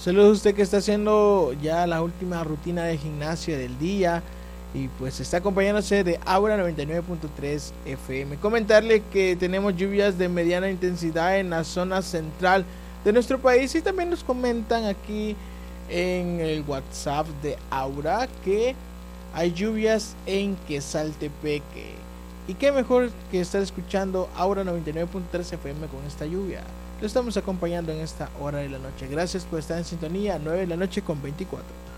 Saludos a usted que está haciendo ya la última rutina de gimnasio del día y pues está acompañándose de Aura 99.3 FM. Comentarle que tenemos lluvias de mediana intensidad en la zona central de nuestro país y también nos comentan aquí en el WhatsApp de Aura que hay lluvias en Quesaltepeque. Y qué mejor que estar escuchando Aura 99.3 FM con esta lluvia. Lo estamos acompañando en esta hora de la noche. Gracias por estar en sintonía. 9 de la noche con 24.